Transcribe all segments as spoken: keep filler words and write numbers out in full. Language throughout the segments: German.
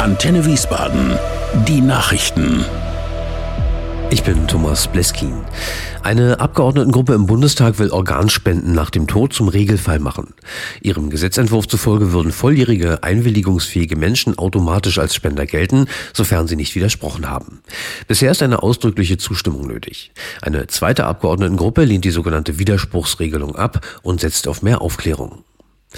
Antenne Wiesbaden. Die Nachrichten. Ich bin Thomas Bleskin. Eine Abgeordnetengruppe im Bundestag will Organspenden nach dem Tod zum Regelfall machen. Ihrem Gesetzentwurf zufolge würden volljährige, einwilligungsfähige Menschen automatisch als Spender gelten, sofern sie nicht widersprochen haben. Bisher ist eine ausdrückliche Zustimmung nötig. Eine zweite Abgeordnetengruppe lehnt die sogenannte Widerspruchsregelung ab und setzt auf mehr Aufklärung.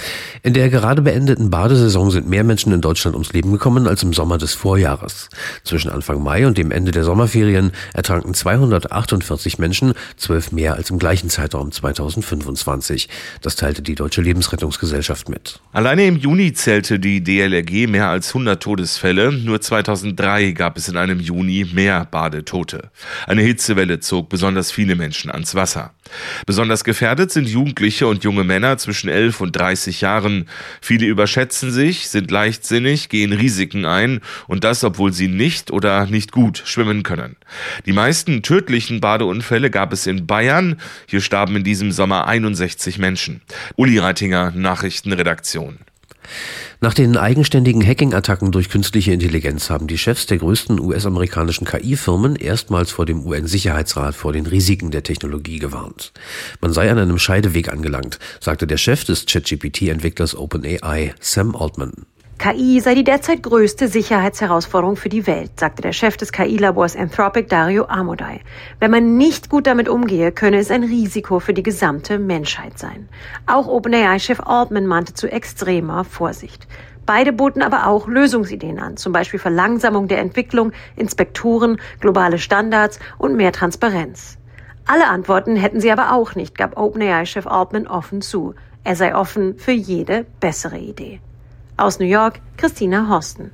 In der gerade beendeten Badesaison sind mehr Menschen in Deutschland ums Leben gekommen als im Sommer des Vorjahres. Zwischen Anfang Mai und dem Ende der Sommerferien ertranken zweihundertachtundvierzig Menschen, zwölf mehr als im gleichen Zeitraum zweitausendfünfundzwanzig. Das teilte die Deutsche Lebensrettungsgesellschaft mit. Alleine im Juni zählte die D L R G mehr als hundert Todesfälle. Nur zweitausenddrei gab es in einem Juni mehr Badetote. Eine Hitzewelle zog besonders viele Menschen ans Wasser. Besonders gefährdet sind Jugendliche und junge Männer zwischen elf und dreißig Jahren. Viele überschätzen sich, sind leichtsinnig, gehen Risiken ein und das, obwohl sie nicht oder nicht gut schwimmen können. Die meisten tödlichen Badeunfälle gab es in Bayern. Hier starben in diesem Sommer einundsechzig Menschen. Uli Reitinger, Nachrichtenredaktion. Nach den eigenständigen Hacking-Attacken durch künstliche Intelligenz haben die Chefs der größten U S-amerikanischen K I-Firmen erstmals vor dem U N-Sicherheitsrat vor den Risiken der Technologie gewarnt. Man sei an einem Scheideweg angelangt, sagte der Chef des ChatGP T-Entwicklers OpenAI, Sam Altman. K I sei die derzeit größte Sicherheitsherausforderung für die Welt, sagte der Chef des K I-Labors Anthropic, Dario Amodei. Wenn man nicht gut damit umgehe, könne es ein Risiko für die gesamte Menschheit sein. Auch OpenAI-Chef Altman mahnte zu extremer Vorsicht. Beide boten aber auch Lösungsideen an, zum Beispiel Verlangsamung der Entwicklung, Inspektoren, globale Standards und mehr Transparenz. Alle Antworten hätten sie aber auch nicht, gab OpenAI-Chef Altman offen zu. Er sei offen für jede bessere Idee. Aus New York, Christina Horsten.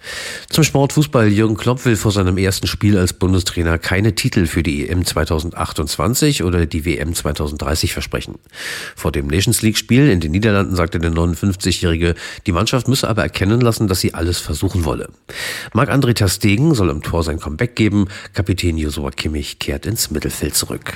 Zum Sport Fußball. Jürgen Klopp will vor seinem ersten Spiel als Bundestrainer keine Titel für die E M zweitausendachtundzwanzig oder die W M zweitausenddreißig versprechen. Vor dem Nations League-Spiel in den Niederlanden sagte der neunundfünfzigjährige, die Mannschaft müsse aber erkennen lassen, dass sie alles versuchen wolle. Marc-André ter Stegen soll im Tor sein Comeback geben. Kapitän Joshua Kimmich kehrt ins Mittelfeld zurück.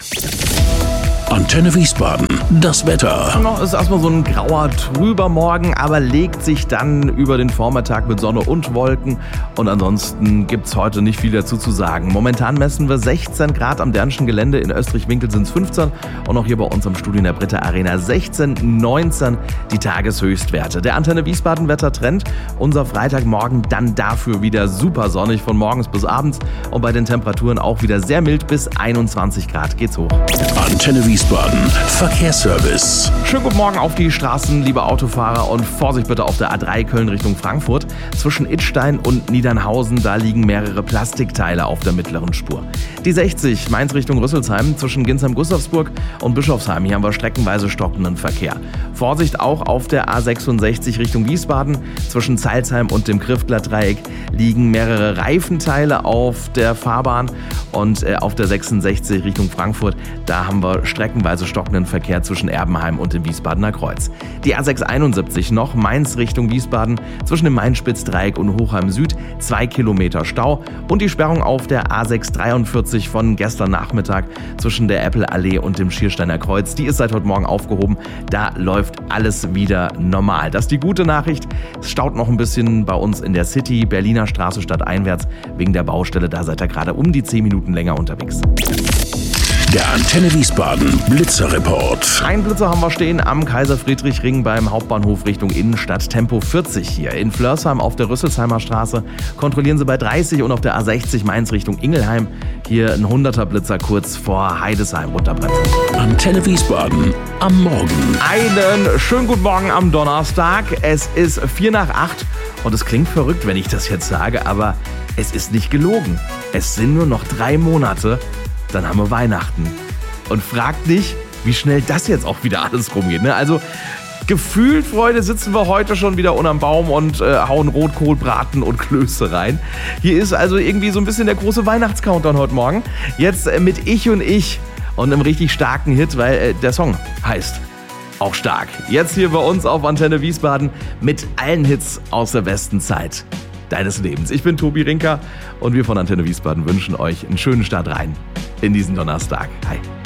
Antenne Wiesbaden, das Wetter. Noch ist erstmal so ein grauer, trüber Morgen, aber legt sich dann über den Vormittag mit Sonne und Wolken. Und ansonsten gibt's heute nicht viel dazu zu sagen. Momentan messen wir sechzehn Grad am Dernschen Gelände. In Österreich-Winkel sind es fünfzehn. Und auch hier bei uns im Studio in der Britta Arena sechzehn, neunzehn die Tageshöchstwerte. Der Antenne Wiesbaden Wettertrend. Unser Freitagmorgen dann dafür wieder super sonnig von morgens bis abends. Und bei den Temperaturen auch wieder sehr mild bis einundzwanzig Grad geht's hoch. Antenne Wiesbaden. Verkehrsservice. Schönen guten Morgen auf die Straßen, liebe Autofahrer, und Vorsicht bitte auf der A drei Köln Richtung Frankfurt. Zwischen Idstein und Niedernhausen, da liegen mehrere Plastikteile auf der mittleren Spur. Die sechzig Mainz Richtung Rüsselsheim, zwischen Ginsheim-Gustavsburg und Bischofsheim, hier haben wir streckenweise stockenden Verkehr. Vorsicht auch auf der A sechsundsechzig Richtung Wiesbaden, zwischen Zeilsheim und dem Kriftler-Dreieck liegen mehrere Reifenteile auf der Fahrbahn und äh, auf der sechsundsechzig Richtung Frankfurt, da haben wir streckenweise stockenden Verkehr zwischen Erbenheim und dem Wiesbadener Kreuz. Die A sechshunderteinundsiebzig noch, Mainz Richtung Wiesbaden, zwischen dem Main-Spitz-Dreieck und Hochheim Süd, zwei Kilometer Stau und die Sperrung auf der A sechshundertdreiundvierzig von gestern Nachmittag zwischen der Apple-Allee und dem Schiersteiner Kreuz, die ist seit heute Morgen aufgehoben, da läuft alles wieder normal. Das ist die gute Nachricht, es staut noch ein bisschen bei uns in der City, Berliner Straße stadteinwärts, wegen der Baustelle, da seid ihr gerade um die zehn Minuten länger unterwegs. Der Antenne Wiesbaden Blitzerreport. Ein Blitzer haben wir stehen am Kaiser-Friedrich-Ring beim Hauptbahnhof Richtung Innenstadt. Tempo vierzig hier. In Flörsheim auf der Rüsselsheimer Straße kontrollieren sie bei dreißig und auf der A sechzig Mainz Richtung Ingelheim. Hier ein hunderter Blitzer kurz vor Heidesheim runterbremsen. Antenne Wiesbaden am Morgen. Einen schönen guten Morgen am Donnerstag. Es ist vier nach acht und es klingt verrückt, wenn ich das jetzt sage, aber es ist nicht gelogen. Es sind nur noch drei Monate. Dann haben wir Weihnachten. Und fragt nicht, wie schnell das jetzt auch wieder alles rumgeht. Ne? Also gefühlt, Freunde, sitzen wir heute schon wieder unterm Baum und äh, hauen Rotkohlbraten und Klöße rein. Hier ist also irgendwie so ein bisschen der große Weihnachtscountdown heute Morgen. Jetzt äh, mit Ich und Ich und einem richtig starken Hit, weil äh, der Song heißt auch stark. Jetzt hier bei uns auf Antenne Wiesbaden mit allen Hits aus der besten Zeit deines Lebens. Ich bin Tobi Rinker und wir von Antenne Wiesbaden wünschen euch einen schönen Start rein in diesen Donnerstag. Hi.